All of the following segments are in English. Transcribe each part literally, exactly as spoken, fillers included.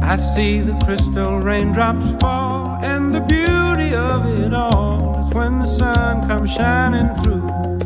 I see the crystal raindrops fall, and the beauty of it all is when the sun comes shining through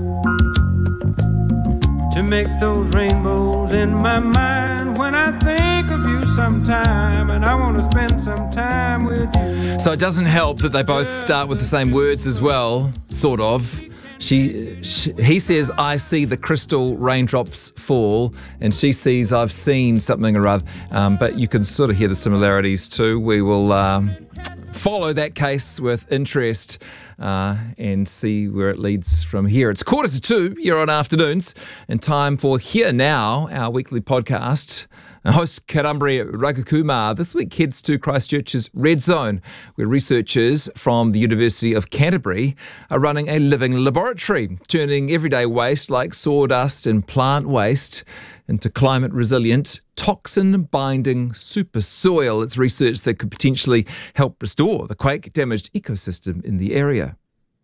to make those rainbows in my mind when I think of you sometime, and I want to spend some time with you. So it doesn't help that they both start with the same words as well, sort of. She, she, he says, I see the crystal raindrops fall, and she sees, I've seen something or other. Um, but you can sort of hear the similarities too. We will um, follow that case with interest uh, and see where it leads from here. It's quarter to two, you're on Afternoons, and time for Here Now, our weekly podcast. Host Karambri Raghukumar. This week heads to Christchurch's Red Zone, where researchers from the University of Canterbury are running a living laboratory, turning everyday waste like sawdust and plant waste into climate-resilient, toxin-binding super soil. It's research that could potentially help restore the quake-damaged ecosystem in the area.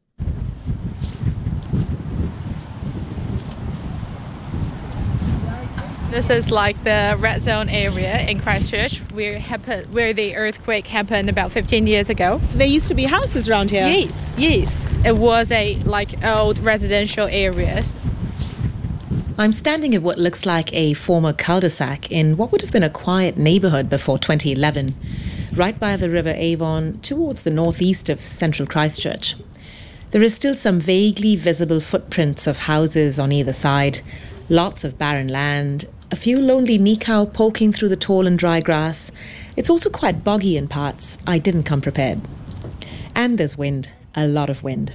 This is like the red zone area in Christchurch where happen, where the earthquake happened about fifteen years ago. There used to be houses around here. Yes, yes. It was a like old residential areas. I'm standing at what looks like a former cul-de-sac in what would have been a quiet neighbourhood before twenty eleven, right by the River Avon towards the northeast of central Christchurch. There is still some vaguely visible footprints of houses on either side, lots of barren land, a few lonely mee-cow poking through the tall and dry grass. It's also quite boggy in parts. I didn't come prepared. And there's wind, a lot of wind.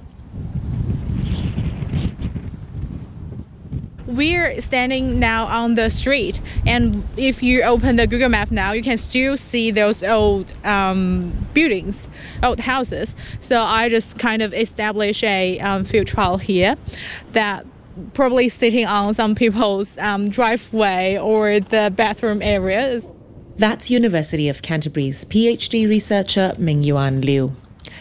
We're standing now on the street, and if you open the Google Map now, you can still see those old um, buildings, old houses. So I just kind of established a um, field trial here that probably sitting on some people's um, driveway or the bathroom areas. That's University of Canterbury's PhD researcher Ming Yuan Liu.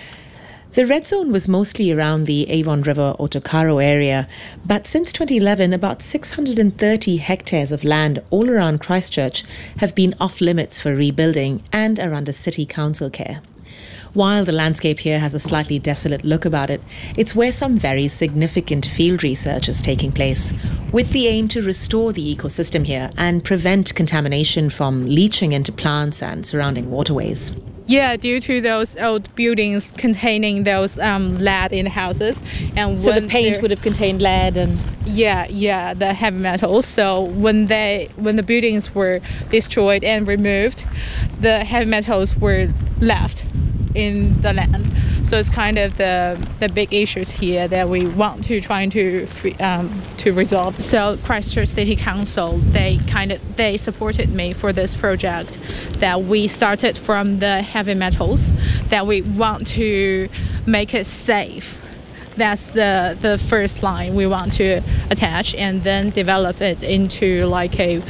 The red zone was mostly around the Avon River Otokaro area, but since twenty eleven, about six hundred thirty hectares of land all around Christchurch have been off limits for rebuilding and are under city council care. While the landscape here has a slightly desolate look about it, it's where some very significant field research is taking place, with the aim to restore the ecosystem here and prevent contamination from leaching into plants and surrounding waterways. Yeah, due to those old buildings containing those um, lead in the houses. And so the paint would have contained lead and... Yeah, yeah, the heavy metals. So when they when the buildings were destroyed and removed, the heavy metals were left in the land. So it's kind of the the big issues here that we want to try to um, to resolve. So Christchurch City Council, they kind of they supported me for this project that we started from the heavy metals, that we want to make it safe. That's the the first line we want to attach, and then develop it into like a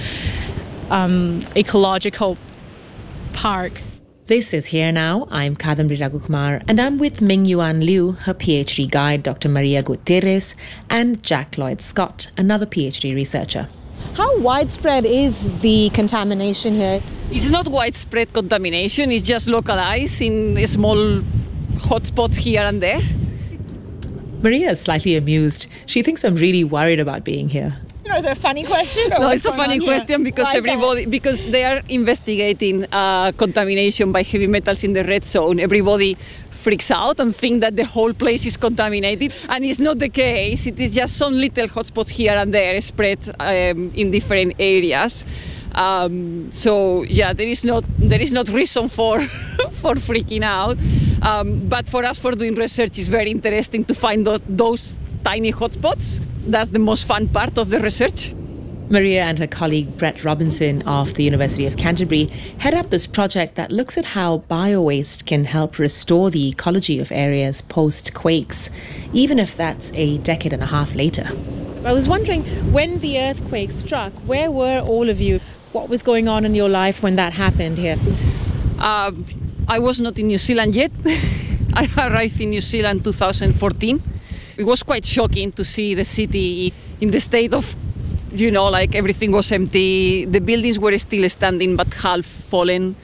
um, ecological park. This is Here Now. I'm Kadambri Raghukumar, and I'm with Ming Yuan Liu, her PhD guide, Doctor Maria Gutierrez, and Jack Lloyd Scott, another PhD researcher. How widespread is the contamination here? It's not widespread contamination, it's just localized in small hotspots here and there. Maria is slightly amused. She thinks I'm really worried about being here. You know, is it a funny question? Or no, it's a funny question because Why everybody because they are investigating uh, contamination by heavy metals in the red zone. Everybody freaks out and think that the whole place is contaminated, and it's not the case. It is just some little hotspots here and there spread um, in different areas. Um, so yeah, there is not there is not reason for for freaking out. Um, but for us, for doing research, it's very interesting to find th- those tiny hotspots. That's the most fun part of the research. Maria and her colleague Brett Robinson of the University of Canterbury head up this project that looks at how bio-waste can help restore the ecology of areas post-quakes, even if that's a decade and a half later. I was wondering, when the earthquake struck, where were all of you? What was going on in your life when that happened here? Uh, I was not in New Zealand yet. I arrived in New Zealand two thousand fourteen. It was quite shocking to see the city in the state of, you know, like everything was empty. The buildings were still standing but half fallen.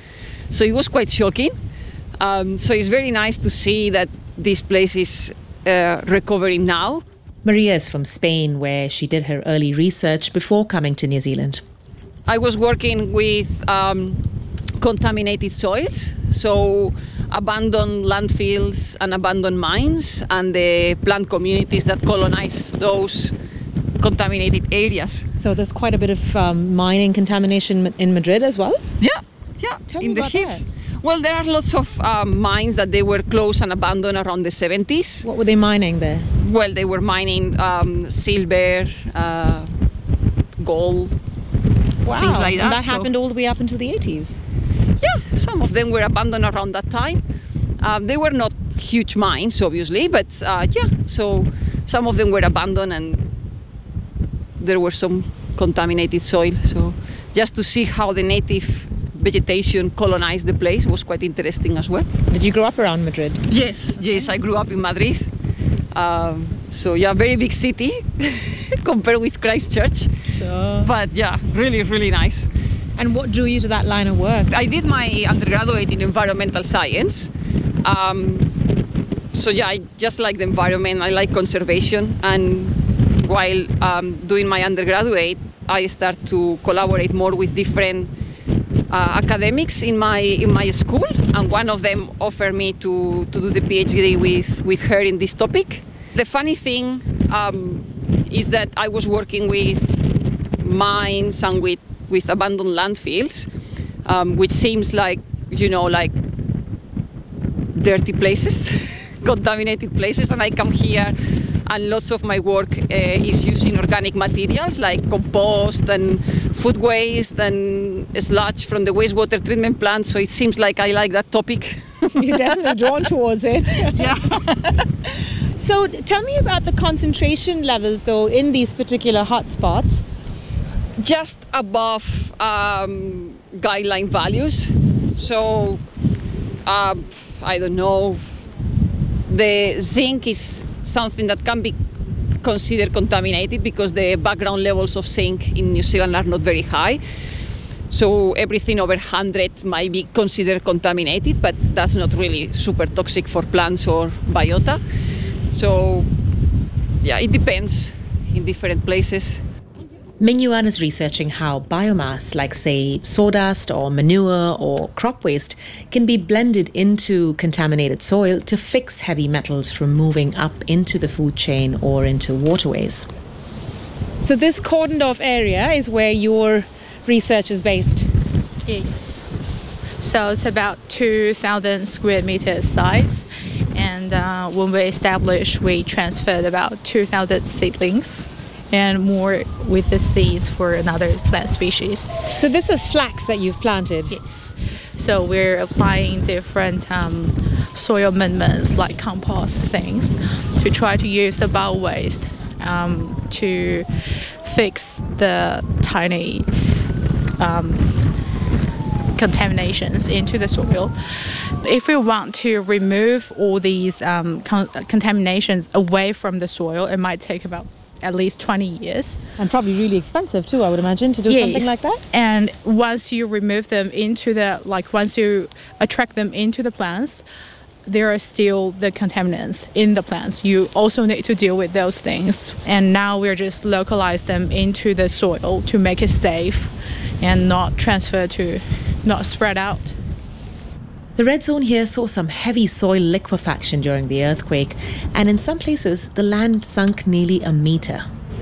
So it was quite shocking. Um, so it's very nice to see that this place is uh, recovering now. Maria is from Spain, where she did her early research before coming to New Zealand. I was working with um, contaminated soils, so abandoned landfills and abandoned mines, and the plant communities that colonize those contaminated areas. So there's quite a bit of um, mining contamination in Madrid as well? Yeah, yeah, Tell in me the about hills. that. Well, there are lots of um, mines that they were closed and abandoned around the seventies. What were they mining there? Well, they were mining um, silver, uh, gold, Wow. things like that. And that So- happened all the way up into the eighties? Yeah, some of them were abandoned around that time. Um, they were not huge mines, obviously, but uh, yeah, so some of them were abandoned and there were some contaminated soil. So just to see how the native vegetation colonized the place was quite interesting as well. Did you grow up around Madrid? Yes, yes, I grew up in Madrid. Um, so yeah, very big city compared with Christchurch. Sure. But yeah, really, really nice. And what drew you to that line of work? I did my undergraduate in environmental science. Um, so yeah, I just like the environment, I like conservation. And while um, doing my undergraduate, I start to collaborate more with different uh, academics in my in my school. And one of them offered me to, to do the PhD with, with her in this topic. The funny thing um, is that I was working with mines and with with abandoned landfills, um, which seems like, you know, like dirty places, contaminated places. And I come here and lots of my work uh, is using organic materials like compost and food waste and sludge from the wastewater treatment plant. So it seems like I like that topic. You're definitely drawn towards it. Yeah. So tell me about the concentration levels, though, in these particular hotspots. Just above um, guideline values. So, uh, I don't know, the zinc is something that can be considered contaminated because the background levels of zinc in New Zealand are not very high. So everything over one hundred might be considered contaminated, but that's not really super toxic for plants or biota. So, yeah, it depends in different places. Ming Yuan is researching how biomass, like say sawdust or manure or crop waste, can be blended into contaminated soil to fix heavy metals from moving up into the food chain or into waterways. So this cordoned off area is where your research is based? Yes. So it's about two thousand square meters size. And uh, when we established, we transferred about two thousand seedlings and more with the seeds for another plant species. So this is flax that you've planted? Yes. So we're applying different um, soil amendments like compost things to try to use the bio waste um, to fix the tiny um, contaminations into the soil. If we want to remove all these um, con- contaminations away from the soil, it might take about at least twenty years. And probably really expensive too, I would imagine, to do Yes. something like that? And once you remove them into the, like once you attract them into the plants, there are still the contaminants in the plants. You also need to deal with those things. And now we're just localize them into the soil to make it safe and not transfer to, not spread out. The red zone here saw some heavy soil liquefaction during the earthquake, and in some places the land sunk nearly a meter.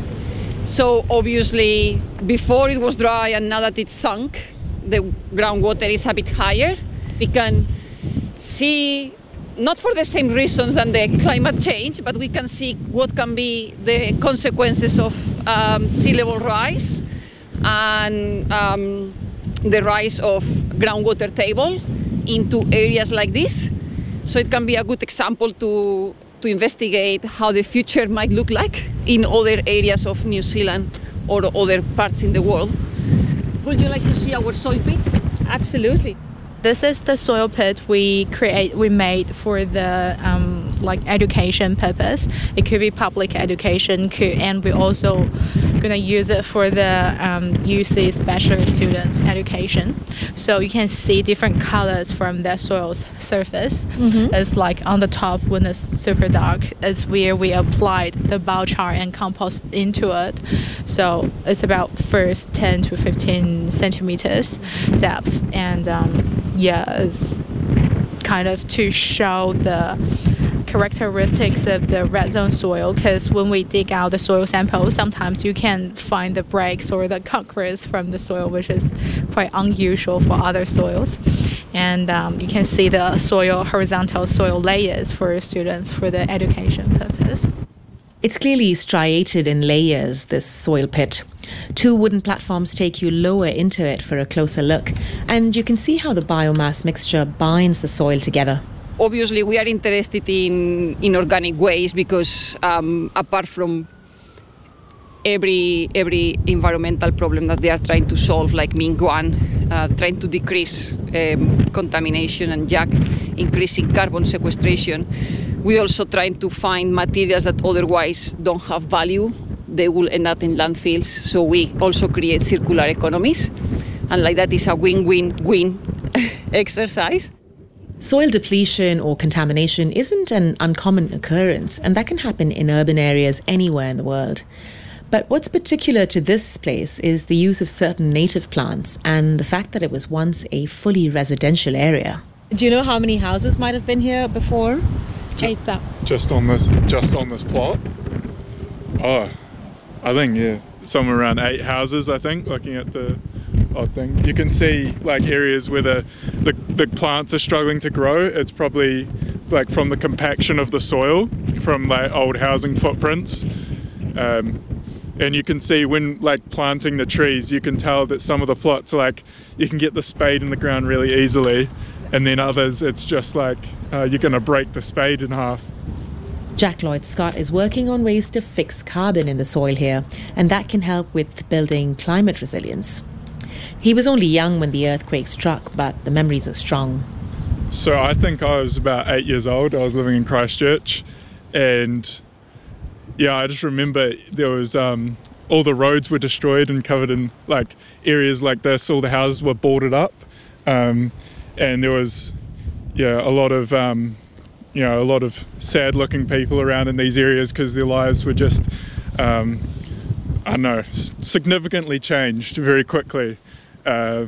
So obviously, before it was dry and now that it's sunk, the groundwater is a bit higher. We can see, not for the same reasons than the climate change, but we can see what can be the consequences of um, sea level rise and um, the rise of groundwater table into areas like this. So it can be a good example to to investigate how the future might look like in other areas of New Zealand or other parts in the world. Would you like to see our soil pit? Absolutely. This is the soil pit we create, we made for the um, like education purpose. It could be public education, could, and we also gonna use it for the um, U C special students education. So you can see different colors from the soil's surface. Mm-hmm. It's like on the top when it's super dark is where we applied the biochar and compost into it. So it's about first ten to fifteen centimeters depth, and um, yeah, it's kind of to show the characteristics of the red zone soil, because when we dig out the soil sample, sometimes you can find the breaks or the concretes from the soil, which is quite unusual for other soils. And um, you can see the soil, horizontal soil layers for students for the education purpose. It's clearly striated in layers, this soil pit. Two wooden platforms take you lower into it for a closer look, and you can see how the biomass mixture binds the soil together. Obviously, we are interested in, in organic waste because um, apart from every every environmental problem that they are trying to solve, like Mingyuan, uh, trying to decrease um, contamination and Jack increasing carbon sequestration, we also trying to find materials that otherwise don't have value. They will end up in landfills. So we also create circular economies, and like that is a win-win-win exercise. Soil depletion or contamination isn't an uncommon occurrence, and that can happen in urban areas anywhere in the world. But what's particular to this place is the use of certain native plants and the fact that it was once a fully residential area. Do you know how many houses might have been here before? Eight thousand. Just on this, just on this plot? Oh, I think, yeah, somewhere around eight houses, I think, looking at the odd thing. You can see like areas where the, the, the plants are struggling to grow. It's probably like from the compaction of the soil, from like old housing footprints. Um, and you can see when like planting the trees, you can tell that some of the plots are like, you can get the spade in the ground really easily. And then others, it's just like, uh, you're gonna break the spade in half. Jack Lloyd Scott is working on ways to fix carbon in the soil here, and that can help with building climate resilience. He was only young when the earthquake struck, but the memories are strong. So I think I was about eight years old. I was living in Christchurch, and yeah, I just remember there was um, all the roads were destroyed and covered in like areas like this. All the houses were boarded up, um, and there was yeah a lot of um, you know a lot of sad-looking people around in these areas because their lives were just um, I don't know significantly changed very quickly. Uh,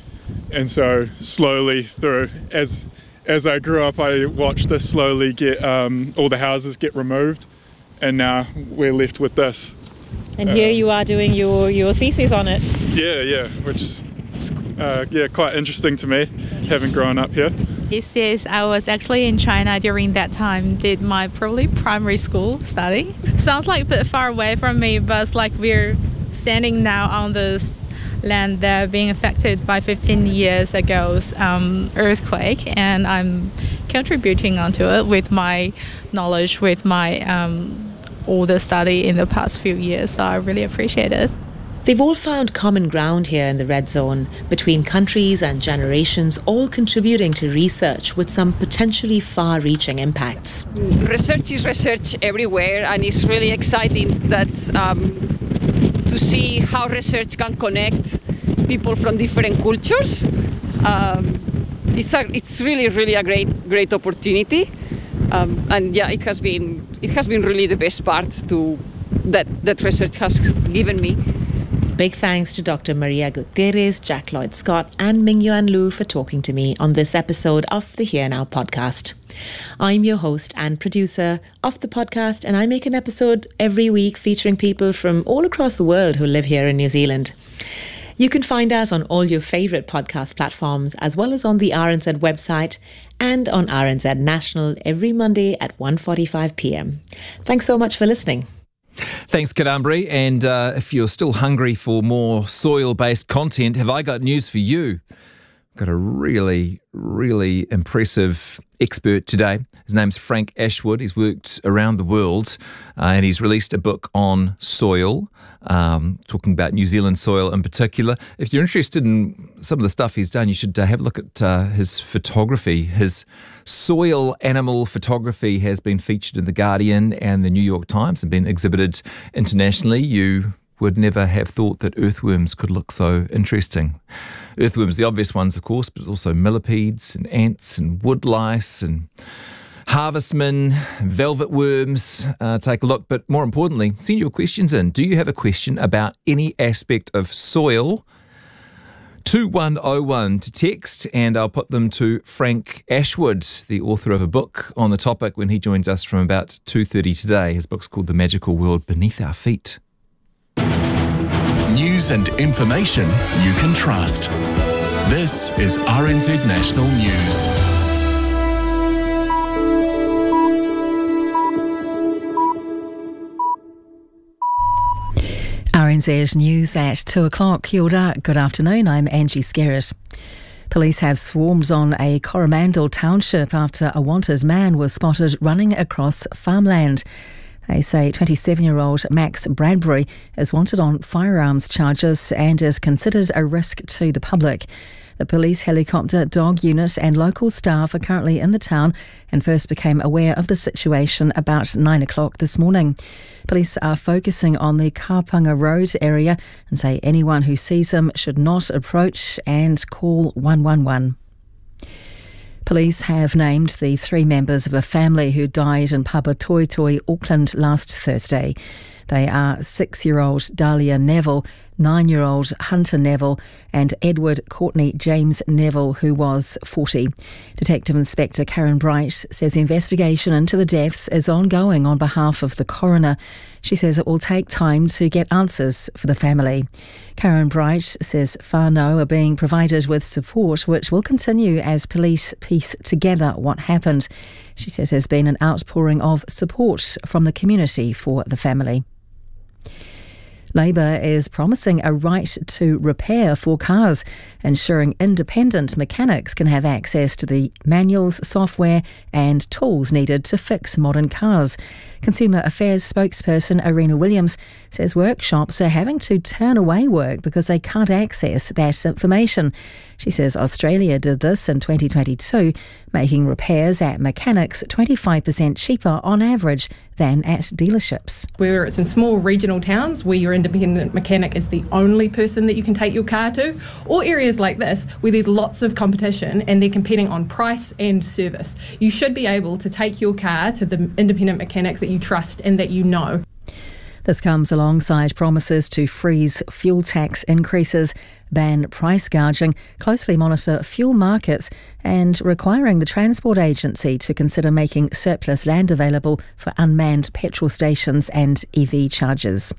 and so slowly through as as I grew up, I watched this slowly get um, all the houses get removed, and now we're left with this. And here uh, you are doing your, your thesis on it. Yeah, yeah, which is uh, yeah quite interesting to me, having grown up here. He says I was actually in China during that time, did my probably primary school study. Sounds like a bit far away from me, but it's like we're standing now on this land that being affected by fifteen years ago's um, earthquake, and I'm contributing onto it with my knowledge, with my um, all the study in the past few years. So I really appreciate it. They've all found common ground here in the Red Zone, between countries and generations, all contributing to research with some potentially far-reaching impacts. Research is research everywhere, and it's really exciting that um, to see how research can connect people from different cultures. Um, it's a, it's really, really a great, great opportunity, um, and yeah, it has been, it has been really the best part to that that research has given me. Big thanks to Doctor Maria Gutierrez, Jack Lloyd Scott, and Mingyuan Liu for talking to me on this episode of the Here Now podcast. I'm your host and producer of the podcast, and I make an episode every week featuring people from all across the world who live here in New Zealand. You can find us on all your favourite podcast platforms, as well as on the R N Z website and on R N Z National every Monday at one forty-five p.m. Thanks so much for listening. Thanks, Kadambri. And uh, if you're still hungry for more soil-based content, have I got news for you? got a really, really impressive expert today. His name's Frank Ashwood. He's worked around the world uh, and he's released a book on soil, um, talking about New Zealand soil in particular. If you're interested in some of the stuff he's done, you should uh, have a look at uh, his photography. His soil animal photography has been featured in The Guardian and the New York Times and been exhibited internationally. You would never have thought that earthworms could look so interesting. Earthworms, the obvious ones, of course, but also millipedes and ants and woodlice and harvestmen, velvet worms. Uh, take a look. But more importantly, send your questions in. Do you have a question about any aspect of soil? two one oh one to text, and I'll put them to Frank Ashwood, the author of a book on the topic, when he joins us from about two thirty today. His book's called The Magical World Beneath Our Feet. News and information you can trust. This is R N Z National News. R N Z News at two o'clock. Kia ora, good afternoon, I'm Angie Skerritt. Police have swarmed on a Coromandel township after a wanted man was spotted running across farmland. They say twenty-seven-year-old Max Bradbury is wanted on firearms charges and is considered a risk to the public. The police helicopter, dog unit and local staff are currently in the town and first became aware of the situation about nine o'clock this morning. Police are focusing on the Kapanga Road area and say anyone who sees him should not approach and call one one one. Police have named the three members of a family who died in Papatoetoe, Auckland last Thursday. They are six-year-old Dahlia Neville, nine-year-old Hunter Neville and Edward Courtney James Neville, who was forty. Detective Inspector Karen Bright says the investigation into the deaths is ongoing on behalf of the coroner. She says it will take time to get answers for the family. Karen Bright says whānau are being provided with support which will continue as police piece together what happened. She says there's been an outpouring of support from the community for the family. Labour is promising a right to repair for cars, ensuring independent mechanics can have access to the manuals, software and tools needed to fix modern cars. Consumer Affairs spokesperson Irina Williams says workshops are having to turn away work because they can't access that information. She says Australia did this in twenty twenty-two, making repairs at mechanics twenty-five percent cheaper on average than at dealerships. Whether it's in small regional towns where your independent mechanic is the only person that you can take your car to, or areas like this where there's lots of competition and they're competing on price and service, you should be able to take your car to the independent mechanic that you trust and that you know. This comes alongside promises to freeze fuel tax increases, ban price gouging, closely monitor fuel markets and requiring the Transport Agency to consider making surplus land available for unmanned petrol stations and E V chargers.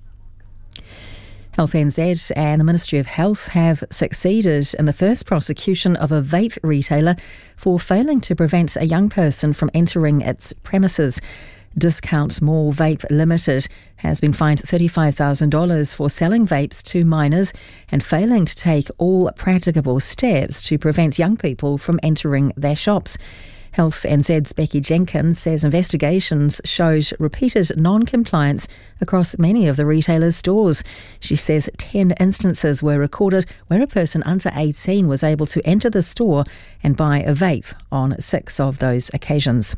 Health N Z and the Ministry of Health have succeeded in the first prosecution of a vape retailer for failing to prevent a young person from entering its premises. Discount Mall Vape Limited has been fined thirty-five thousand dollars for selling vapes to minors and failing to take all practicable steps to prevent young people from entering their shops. Health N Z's Becky Jenkins says investigations showed repeated non-compliance across many of the retailer's stores. She says ten instances were recorded where a person under eighteen was able to enter the store and buy a vape on six of those occasions.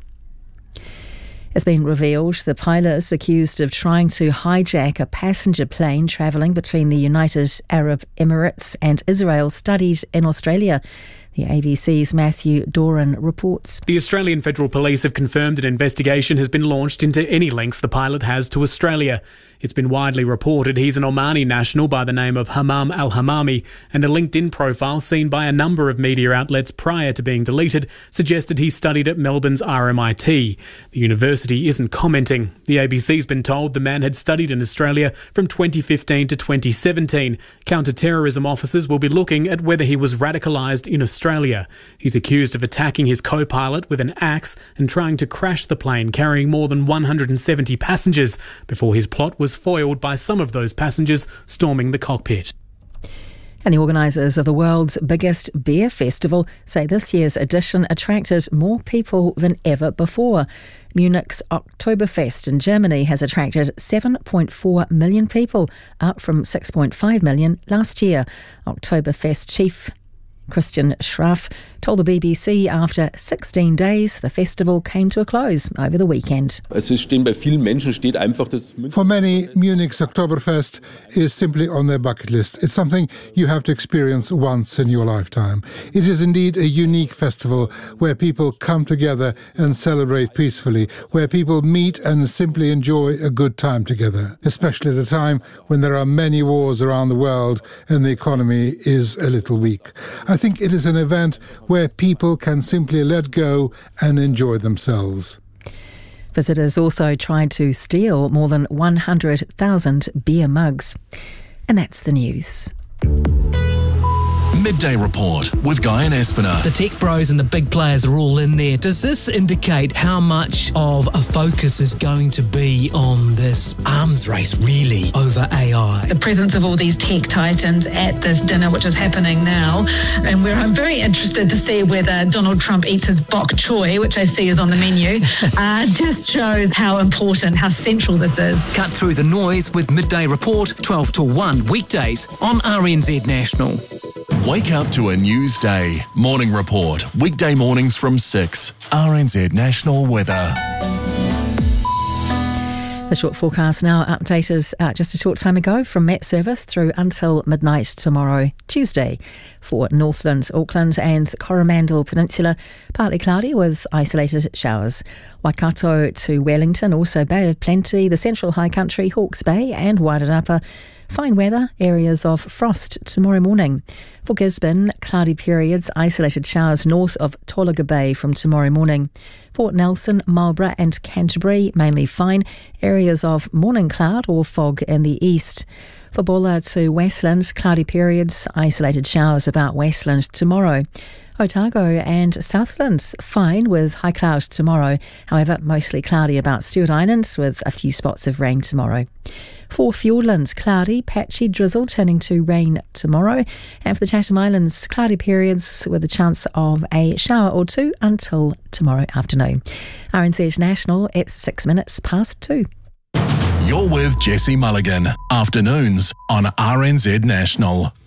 It's been revealed the pilot accused of trying to hijack a passenger plane travelling between the United Arab Emirates and Israel studied in Australia. The A B C's Matthew Doran reports. The Australian Federal Police have confirmed an investigation has been launched into any links the pilot has to Australia. It's been widely reported he's an Omani national by the name of Hammam al-Hammami, and a LinkedIn profile seen by a number of media outlets prior to being deleted suggested he studied at Melbourne's R M I T. The university isn't commenting. The A B C's been told the man had studied in Australia from twenty fifteen to twenty seventeen. Counter-terrorism officers will be looking at whether he was radicalised in Australia. He's accused of attacking his co-pilot with an axe and trying to crash the plane carrying more than one hundred seventy passengers before his plot was foiled by some of those passengers storming the cockpit. And the organisers of the world's biggest beer festival say this year's edition attracted more people than ever before. Munich's Oktoberfest in Germany has attracted seven point four million people, up from six point five million last year. Oktoberfest chief Christian Schraff told the B B C after sixteen days the festival came to a close over the weekend. For many, Munich's Oktoberfest is simply on their bucket list. It's something you have to experience once in your lifetime. It is indeed a unique festival where people come together and celebrate peacefully, where people meet and simply enjoy a good time together, especially at a time when there are many wars around the world and the economy is a little weak. I think it is an event where people can simply let go and enjoy themselves. Visitors also tried to steal more than one hundred thousand beer mugs. And that's the news. Midday Report with Guy and Espiner. The tech bros and the big players are all in there. Does this indicate how much of a focus is going to be on this arms race, really, over A I? The presence of all these tech titans at this dinner, which is happening now, and where I'm very interested to see whether Donald Trump eats his bok choy, which I see is on the menu, uh, just shows how important, how central this is. Cut through the noise with Midday Report, twelve to one, weekdays on R N Z National. Wake up to a news day. Morning Report. Weekday mornings from six. R N Z National Weather. The short forecast now updated uh, just a short time ago from Met Service through until midnight tomorrow, Tuesday. For Northland, Auckland and Coromandel Peninsula, partly cloudy with isolated showers. Waikato to Wellington, also Bay of Plenty, the Central High Country, Hawke's Bay and Wairarapa. Fine weather, areas of frost tomorrow morning. For Gisborne, cloudy periods, isolated showers north of Tolaga Bay from tomorrow morning. For Nelson, Marlborough and Canterbury, mainly fine, areas of morning cloud or fog in the east. For Bulla to Westland, cloudy periods, isolated showers about Westland tomorrow. Otago and Southlands, fine with high cloud tomorrow. However, mostly cloudy about Stewart Island with a few spots of rain tomorrow. For Fiordland, cloudy, patchy drizzle turning to rain tomorrow. And for the Chatham Islands, cloudy periods with a chance of a shower or two until tomorrow afternoon. R N Z National, it's six minutes past two. You're with Jesse Mulligan. Afternoons on R N Z National.